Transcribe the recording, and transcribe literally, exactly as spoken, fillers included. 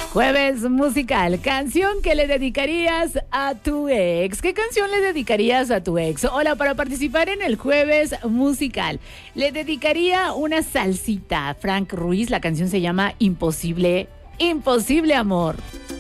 Jueves musical, canción que le dedicarías a tu ex. ¿Qué canción le dedicarías a tu ex? Hola, para participar en el jueves musical, le dedicaría una salsita a Frank Ruiz. La canción se llama Imposible, Imposible Amor.